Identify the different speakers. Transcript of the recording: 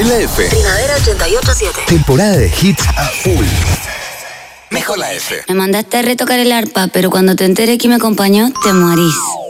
Speaker 1: En la F.
Speaker 2: Primavera 88.7.
Speaker 1: Temporada de hits a full. Mejor la F.
Speaker 3: Me mandaste a retocar el arpa, pero cuando te enteré que me acompañó, te morís.